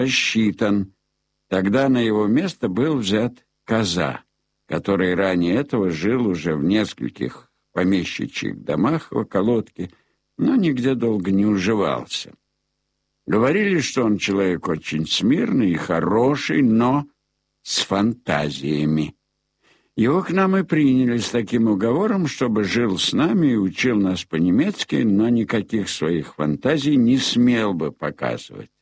рассчитан. Тогда на его место был взят Коза, который ранее этого жил уже в нескольких помещичьих домах в околотке, но нигде долго не уживался. Говорили, что он человек очень смирный и хороший, но с фантазиями. Его к нам и приняли с таким уговором, чтобы жил с нами и учил нас по-немецки, но никаких своих фантазий не смел бы показывать.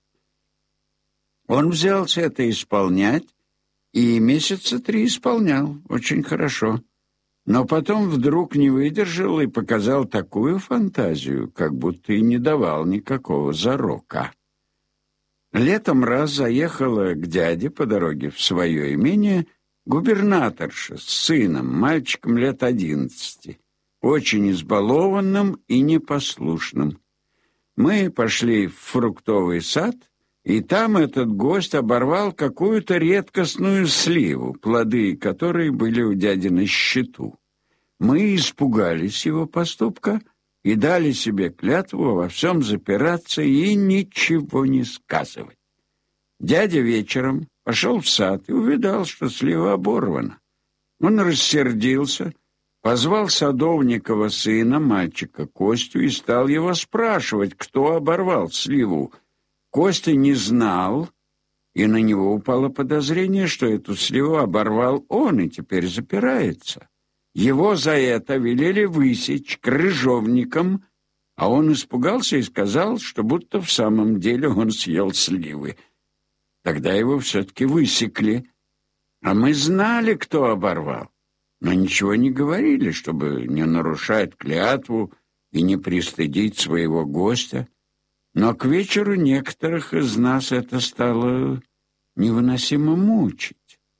Он взялся это исполнять, и месяца 3 исполнял очень хорошо. Но потом вдруг не выдержал и показал такую фантазию, как будто и не давал никакого зарока. Летом раз заехала к дяде по дороге в свое имение губернаторша с сыном, мальчиком лет 11, очень избалованным и непослушным. Мы пошли в фруктовый сад, и там этот гость оборвал какую-то редкостную сливу, плоды которой были у дяди на счету. Мы испугались его поступка и дали себе клятву во всем запираться и ничего не сказывать. Дядя вечером пошел в сад и увидал, что слива оборвана. Он рассердился, позвал садовникова сына, мальчика Костю, и стал его спрашивать, кто оборвал сливу. Костя не знал, и на него упало подозрение, что эту сливу оборвал он и теперь запирается. Его за это велели высечь крыжовником, а он испугался и сказал, что будто в самом деле он съел сливы. Тогда его все-таки высекли, а мы знали, кто оборвал, но ничего не говорили, чтобы не нарушать клятву и не пристыдить своего гостя. Но к вечеру некоторых из нас это стало невыносимо мучить.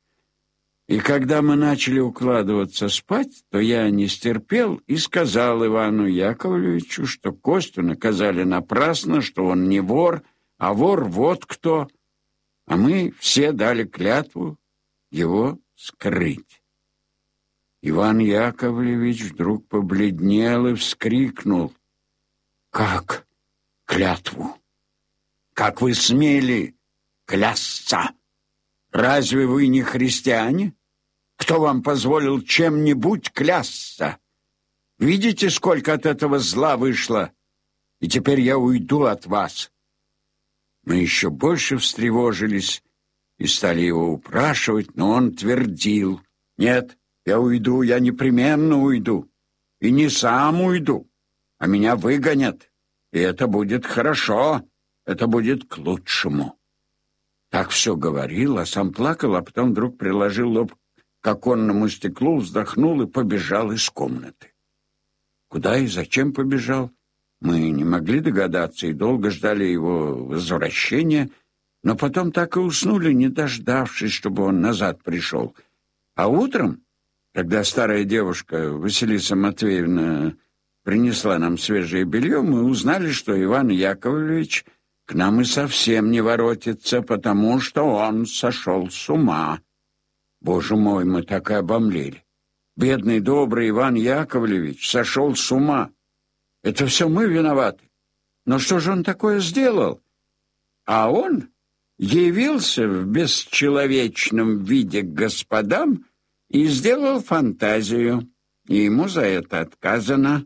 И когда мы начали укладываться спать, то я не стерпел и сказал Ивану Яковлевичу, что Костю наказали напрасно, что он не вор, а вор вот кто, а мы все дали клятву его скрыть. Иван Яковлевич вдруг побледнел и вскрикнул: «Как клятву? Как вы смели клясться? Разве вы не христиане? Кто вам позволил чем-нибудь клясться? Видите, сколько от этого зла вышло? И теперь я уйду от вас». Мы еще больше встревожились и стали его упрашивать, но он твердил: «Нет, я уйду, я непременно уйду. И не сам уйду, а меня выгонят. И это будет хорошо, это будет к лучшему». Так все говорил, а сам плакал, а потом вдруг приложил лоб к оконному стеклу, вздохнул и побежал из комнаты. Куда и зачем побежал, мы не могли догадаться и долго ждали его возвращения, но потом так и уснули, не дождавшись, чтобы он назад пришел. А утром, когда старая девушка Василиса Матвеевна принесла нам свежее белье, мы узнали, что Иван Яковлевич к нам и совсем не воротится, потому что он сошел с ума. Боже мой, мы так и обомлели. Бедный добрый Иван Яковлевич сошел с ума. Это все мы виноваты. Но что же он такое сделал? А он явился в бесчеловечном виде к господам и сделал фантазию, и ему за это отказано.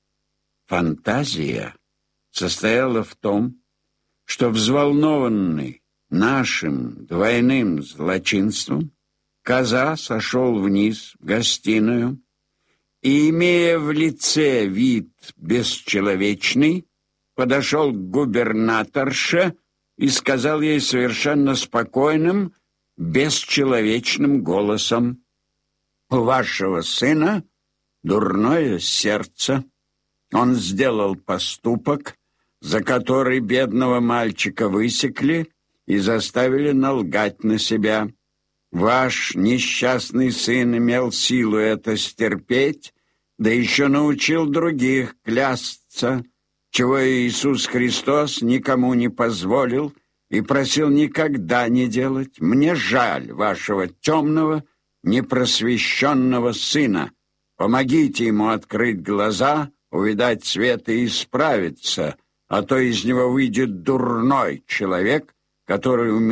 Фантазия состояла в том, что, взволнованный нашим двойным злочинством, Коза сошел вниз в гостиную и, имея в лице вид бесчеловечный, подошел к губернаторше и сказал ей совершенно спокойным, бесчеловечным голосом: «У вашего сына дурное сердце. Он сделал поступок, за который бедного мальчика высекли и заставили налгать на себя. Ваш несчастный сын имел силу это стерпеть, да еще научил других клясться, чего Иисус Христос никому не позволил и просил никогда не делать. Мне жаль вашего темного, непросвещенного сына. Помогите ему открыть глаза, увидать свет и исправиться, а то из него выйдет дурной человек, который